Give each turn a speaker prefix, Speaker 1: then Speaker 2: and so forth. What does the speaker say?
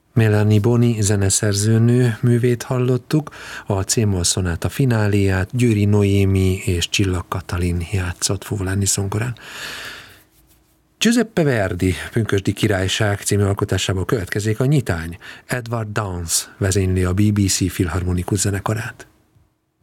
Speaker 1: Melanie Boni zeneszerzőnő művét hallottuk, a C-moll szonáta fináléját Győri Noémi és Csillag Katalin játszott fuvoláni zongorán. Giuseppe Verdi Pünkösdi királyság című alkotásából következik a nyitány. Edward Downes vezényli a BBC Filharmonikus zenekarát.